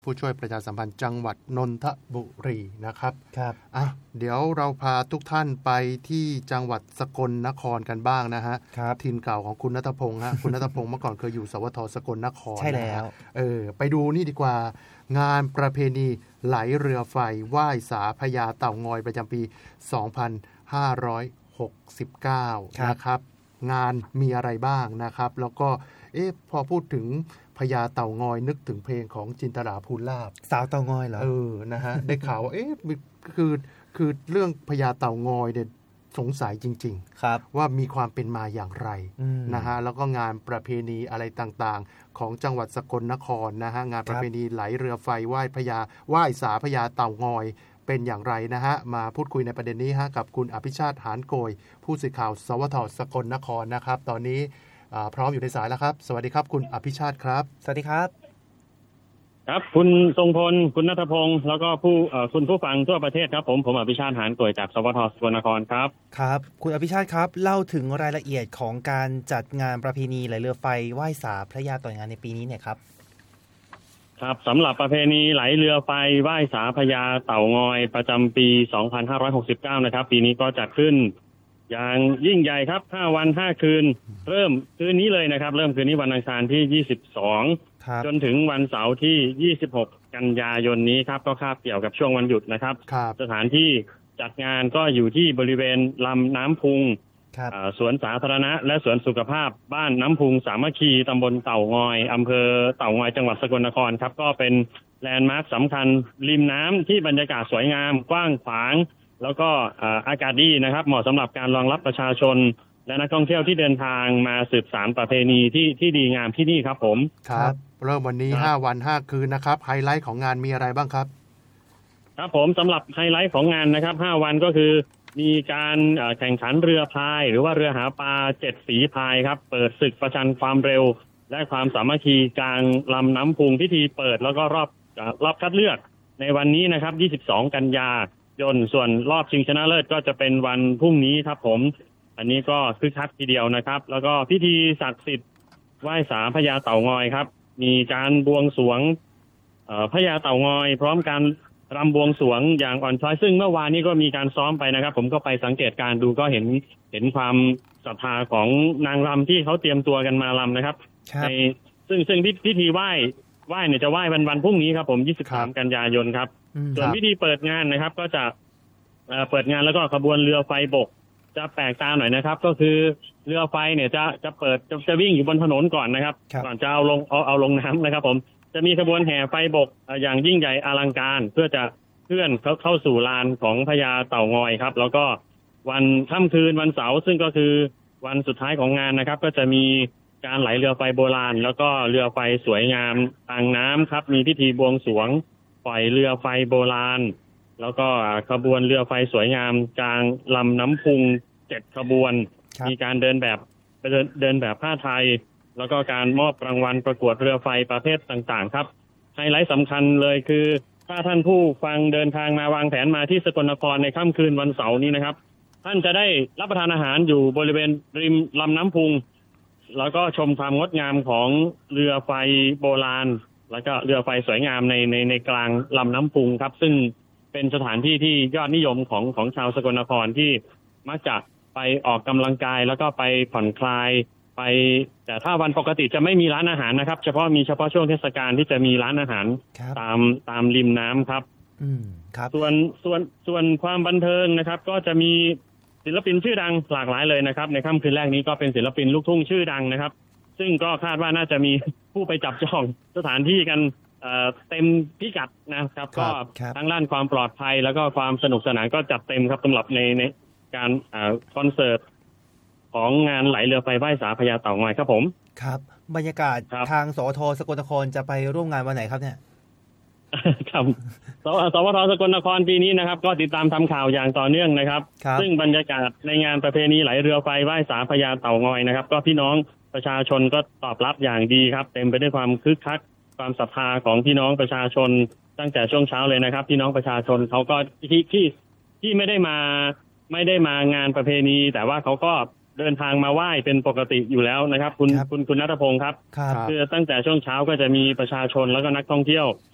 ผู้ช่วยประชาสัมพันธ์จังหวัดนนทบุรีนะครับครับเดี๋ยวเราพาทุกท่านไปที่จังหวัดสกลนครกันบ้างนะฮะถิ่นเก่าของคุณณัฐพงษ์ฮะ คุณณัฐพงษ์เมื่อก่อนเคยอยู่สวทสกลนครใช่แล้วไปดูนี่ดีกว่างานประเพณีไหลเรือไฟไหว้สาพญาเต่างอยประจำปี 2569 นะครับงานมีอะไรบ้างนะครับแล้วก็พอพูดถึงพญาเต่างอยนึกถึงเพลงของจินตราภูลาภสาวเต่างอยเหรอนะฮะ ได้ข่าวว่าคือเรื่องพญาเต่างอยเนี่ยสงสัยจริงๆครับว่ามีความเป็นมาอย่างไรนะฮะแล้วก็งานประเพณีอะไรต่างๆของจังหวัดสกลนครนะฮะงานประเพณีไหลเรือไฟไหว้สาพญาเต่างอยเป็นอย่างไรนะฮะมาพูดคุยในประเด็นนี้ฮะกับคุณอภิชาติหานโกยผู้สื่อข่าวสวทสกลนครนะครับตอนนี้พร้อมอยู่ในสายแล้วครับสวัสดีครับคุณอภิชาติครับสวัสดีครับครับคุณทรงพลคุณณัฐพงศ์แล้วก็คุณผู้ฟังทั่วประเทศครับผมอภิชาติหานโกยจากสวทสกลนครครับครับคุณอภิชาติครับเล่าถึงรายละเอียดของการจัดงานประเพณีไหลเรือไฟไหว้สาพระยาเต่างอยในปีนี้เนี่ยครับครับสำหรับประเพณีไหลเรือไฟไหว้สาพญาเต่างอยประจำปี 2569 นะครับปีนี้ก็จัดขึ้นอย่างยิ่งใหญ่ครับ5 วัน 5 คืนเริ่มคืนนี้เลยนะครับเริ่มคืนนี้วันอังคารที่22จนถึงวันเสาร์ที่26กันยายนนี้ครับก็คาบเกี่ยวกับช่วงวันหยุดนะครับสถานที่จัดงานก็อยู่ที่บริเวณลำน้ำพุงสวนสาธารณะและสวนสุขภาพบ้านน้ำพุงสามัคคีตำบลเต่างอยอำเภอเต่างอยจังหวัดสกลนครครับก็เป็นแลนด์มาร์คสำคัญริมน้ำที่บรรยากาศสวยงามกว้างขวางแล้วก็อากาศดีนะครับเหมาะสำหรับการรองรับประชาชนและนักท่องเที่ยวที่เดินทางมาสืบสานประเพณีที่ดีงามที่นี่ครับผมครับเริ่มวันนี้5 วัน 5 คืนนะครับไฮไลท์ของงานมีอะไรบ้างครับครับผมสำหรับไฮไลท์ของงานนะครับ5 วันก็คือมีการแข่งขันเรือพายหรือว่าเรือหาปลา7ฝีพายครับเปิดศึกประชันความเร็วและความสามัคคีกลางลำน้ำพุงพิธีเปิดแล้วก็รอบคัดเลือกในวันนี้นะครับ22กันยายนส่วนรอบชิงชนะเลิศก็จะเป็นวันพรุ่งนี้ครับผมอันนี้ก็คึกคักทีเดียวนะครับแล้วก็พิธีศักดิ์สิทธิ์ไหว้สาพญาเต่างอยครับมีการบวงสรวงพญาเต่างอยพร้อมการรำบวงสรวงอย่างอ่อนช้อยซึ่งเมื่อวานนี้ก็มีการซ้อมไปนะครับผมก็ไปสังเกตการดูก็เห็นความศรัทธาของนางรำที่เขาเตรียมตัวกันมารำนะครับในซึ่งพิธีไหว้เนี่ยจะไหว้วันพรุ่งนี้ครับผม23กันยายนครับส่วนพิธีเปิดงานนะครับก็จะเปิดงานแล้วก็ขบวนเรือไฟบกจะแปลกตาหน่อยนะครับก็คือเรือไฟเนี่ยจะวิ่งอยู่บนถนนก่อนนะครับก่อนจะเอาลงน้ำนะครับผมจะมีขบวนแห่ไฟบกอย่างยิ่งใหญ่อลังการเพื่อจะเคลื่อนเข้าสู่ลานของพญาเต่างอยครับแล้วก็วันค่ำคืนวันเสาร์ซึ่งก็คือวันสุดท้ายของงานนะครับก็จะมีการไหลเรือไฟโบราณแล้วก็เรือไฟสวยงามทางน้ำครับมีพิธีบวงสรวงปล่อยเรือไฟโบราณแล้วก็ขบวนเรือไฟสวยงามกลางลำน้ำพุง7ขบวนมีการเดินแบบผ้าไทยแล้วก็การมอบรางวัลประกวดเรือไฟประเภทต่างๆครับไฮไลท์สำคัญเลยคือถ้าท่านผู้ฟังเดินทางมาวางแผนมาที่สกลนครในค่ำคืนวันเสาร์นี้นะครับท่านจะได้รับประทานอาหารอยู่บริเวณริมลำน้ำพุงแล้วก็ชมความงดงามของเรือไฟโบราณแล้วก็เรือไฟสวยงามในกลางลำน้ำพุงครับซึ่งเป็นสถานที่ที่ยอดนิยมของชาวสกลนครที่มักจะไปออกกำลังกายแล้วก็ไปผ่อนคลายไปแต่ถ้าวันปกติจะไม่มีร้านอาหารนะครับเฉพาะช่วงเทศกาลที่จะมีร้านอาหารตามริมน้ำครับครับส่วนความบันเทิงนะครับก็จะมีศิลปินชื่อดังหลากหลายเลยนะครับในค่ำคืนแรกนี้ก็เป็นศิลปินลูกทุ่งชื่อดังนะครับซึ่งก็คาดว่าน่าจะมีผู้ไปจับจองสถานที่กันเต็มพิกัดนะครับก็ทั้งด้านความปลอดภัยแล้วก็ความสนุกสนานก็จัดเต็มครับสำหรับในการคอนเสิร์ตของงานไหลเรือไฟไหว้สาพญาเต่างอยครับผมครับบรรยากาศทางสวทสกลนครจะไปร่วมงานวันไหนครับเนี่ยครับสวทสกลนครปีนี้นะครับก็ติดตามทำข่าวอย่างต่อเนื่องนะครับซึ่งบรรยากาศในงานประเพณีไหลเรือไฟไหว้สาพญาเต่างอยนะครับก็พี่น้องประชาชนก็ตอบรับอย่างดีครับเต็มไปด้วยความคึกคักความศรัทธาของพี่น้องประชาชนตั้งแต่ช่วงเช้าเลยนะครับพี่น้องประชาชนเขาก็ที่ไม่ได้มางานประเพณีแต่ว่าเขาก็เดินทางมาไหว้เป็นปกติอยู่แล้วนะครับคุณณัฐพงศ์ครับคือตั้งแต่ช่วงเช้าก็จะมีประชาชนแล้วก็นักท่องเที่ยว